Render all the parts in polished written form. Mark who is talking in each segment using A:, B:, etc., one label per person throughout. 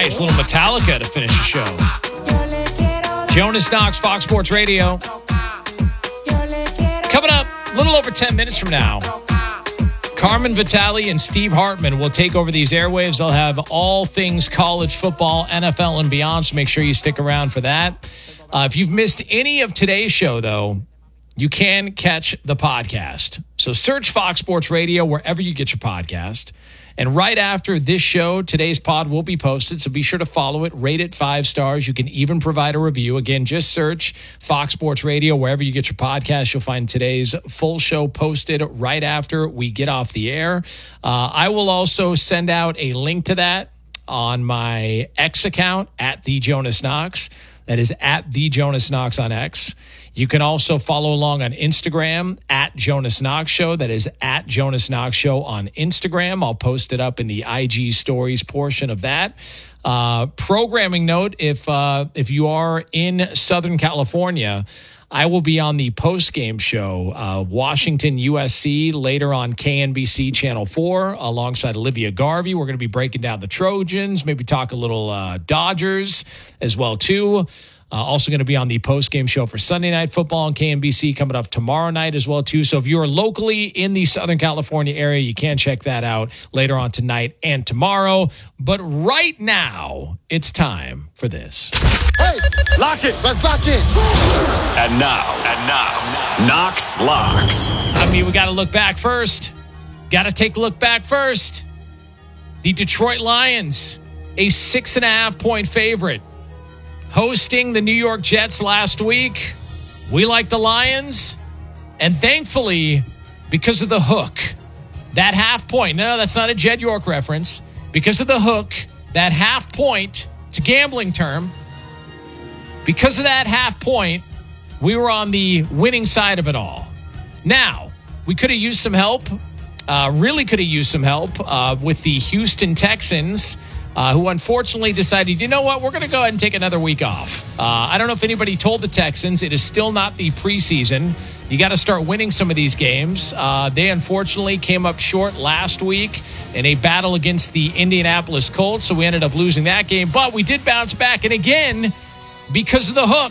A: Nice little Metallica to finish the show. Jonas Knox, Fox Sports Radio. Coming up a little over 10 minutes from now, Carmen Vitale and Steve Hartman will take over these airwaves. They'll have all things college football, NFL, and beyond, so make sure you stick around for that. If you've missed any of today's show, though, you can catch the podcast. So search Fox Sports Radio wherever you get your podcast. And right after this show, today's pod will be posted, so be sure to follow it, rate it 5 stars. You can even provide a review. Again, just search Fox Sports Radio wherever you get your podcast. You'll find today's full show posted right after we get off the air. I will also send out a link to that on my X account, at The Jonas Knox. That is at The Jonas Knox on X. You can also follow along on Instagram at Jonas Knox Show. That is at Jonas Knox Show on Instagram. I'll post it up in the IG stories portion of that. Programming note, if you are in Southern California, I will be on the post-game show, Washington USC, later on KNBC Channel 4, alongside Olivia Garvey. We're going to be breaking down the Trojans, maybe talk a little Dodgers as well, too. Also going to be on the post-game show for Sunday Night Football on KNBC coming up tomorrow night as well, too. So if you're locally in the Southern California area, you can check that out later on tonight and tomorrow. But right now, it's time for this.
B: Hey, lock it. Let's lock in.
C: And now, Knox Locks.
A: I mean, we got to look back first. Got to take a look back first. The Detroit Lions, a 6.5-point favorite, hosting the New York Jets last week. We like the Lions. And thankfully, because of the hook, that half point. No, that's not a Jed York reference. Because of the hook, that half point, it's a gambling term. Because of that half point, we were on the winning side of it all. Now, we could have used some help. Really could have used some help with the Houston Texans, who unfortunately decided, you know what, we're going to go ahead and take another week off. I don't know if anybody told the Texans, it is still not the preseason. You got to start winning some of these games. They unfortunately came up short last week in a battle against the Indianapolis Colts, so we ended up losing that game. But we did bounce back, and again, because of the hook,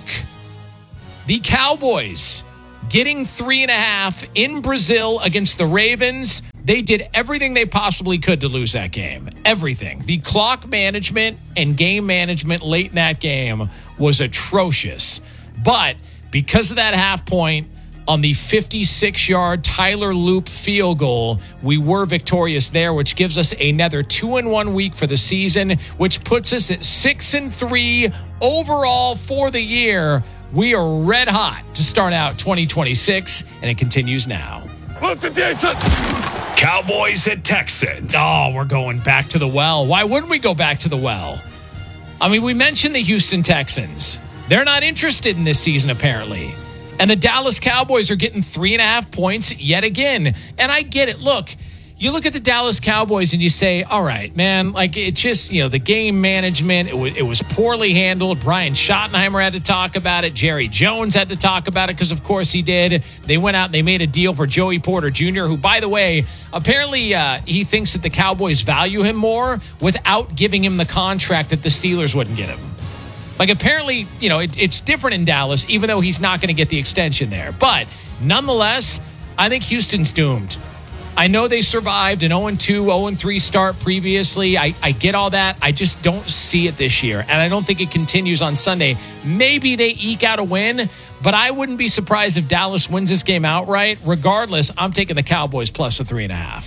A: the Cowboys getting 3.5 in Brazil against the Ravens. They did everything they possibly could to lose that game. Everything. The clock management and game management late in that game was atrocious. But because of that half point on the 56-yard Tyler Loop field goal, we were victorious there, which gives us another 2-1 week for the season, which puts us at 6-3 overall for the year. We are red hot to start out 2026, and it continues now.
C: Cowboys at Texans.
A: Oh, we're going back to the well. Why wouldn't we go back to the well? I mean, we mentioned the Houston Texans. They're not interested in this season, apparently. And the Dallas Cowboys are getting 3.5 points yet again. And I get it. Look, you look at the Dallas Cowboys and you say, all right, man, like it's just, the game management, it was poorly handled. Brian Schottenheimer had to talk about it. Jerry Jones had to talk about it because, of course, he did. They went out and they made a deal for Joey Porter Jr., who, by the way, apparently he thinks that the Cowboys value him more without giving him the contract that the Steelers wouldn't get him. Like, apparently, it's different in Dallas, even though he's not going to get the extension there. But nonetheless, I think Houston's doomed. I know they survived an 0-2, 0-3 start previously. I get all that. I just don't see it this year. And I don't think it continues on Sunday. Maybe they eke out a win, but I wouldn't be surprised if Dallas wins this game outright. Regardless, I'm taking the Cowboys plus the 3.5.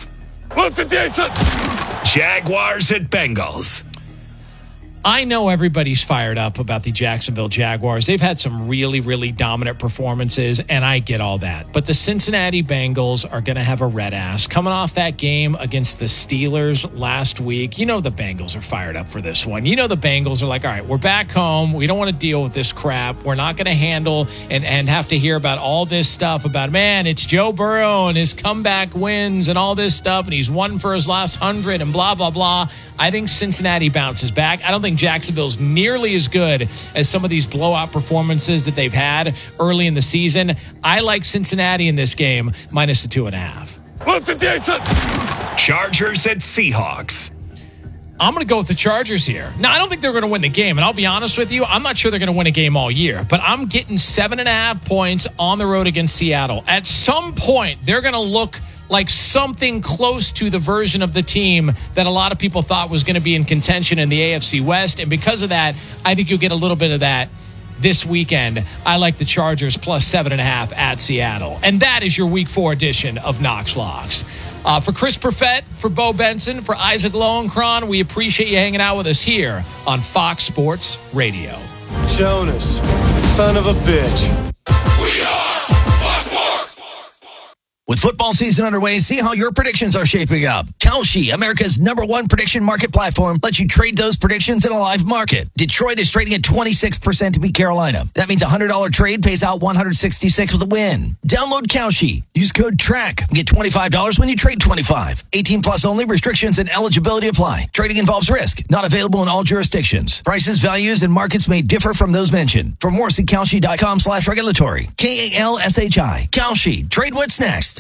C: Jaguars at Bengals.
A: I know everybody's fired up about the Jacksonville Jaguars. They've had some really, really dominant performances, and I get all that. But the Cincinnati Bengals are going to have a red ass. Coming off that game against the Steelers last week, the Bengals are fired up for this one. The Bengals are like, all right, we're back home. We don't want to deal with this crap. We're not going to handle and have to hear about all this stuff about, man, it's Joe Burrow and his comeback wins and all this stuff, and he's won for his last 100 and blah, blah, blah. I think Cincinnati bounces back. I don't think Jacksonville's nearly as good as some of these blowout performances that they've had early in the season. I like Cincinnati in this game, minus the 2.5.
C: Chargers at Seahawks.
A: I'm going to go with the Chargers here. Now, I don't think they're going to win the game, and I'll be honest with you, I'm not sure they're going to win a game all year, but I'm getting 7.5 points on the road against Seattle. At some point, they're going to look like something close to the version of the team that a lot of people thought was going to be in contention in the AFC West, and because of that, I think you'll get a little bit of that this weekend. I like the Chargers plus 7.5 at Seattle. And that is your Week 4 edition of Knox Locks. For Chris Perfett, for Bo Benson, for Isaac Lowenkron, we appreciate you hanging out with us here on Fox Sports Radio.
B: Jonas, son of a bitch.
C: We are Fox Sports.
D: With football season underway, see how your predictions are shaping up. Kalshi, America's #1 prediction market platform, lets you trade those predictions in a live market. Detroit is trading at 26% to beat Carolina. That means a $100 trade pays out $166 with a win. Download Kalshi. Use code TRACK. Get $25 when you trade $25. 18 plus only. Restrictions and eligibility apply. Trading involves risk. Not available in all jurisdictions. Prices, values, and markets may differ from those mentioned. For more, see Kalshi.com/regulatory. KALSHI. Kalshi. Trade what's next.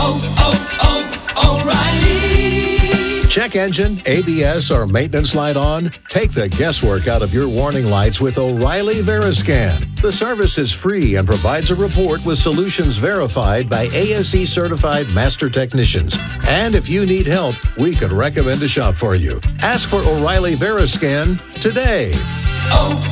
E: O'Reilly. Check engine, ABS, or maintenance light on? Take the guesswork out of your warning lights with O'Reilly Veriscan. The service is free and provides a report with solutions verified by ASE certified master technicians. And if you need help, we could recommend a shop for you. Ask for O'Reilly Veriscan today.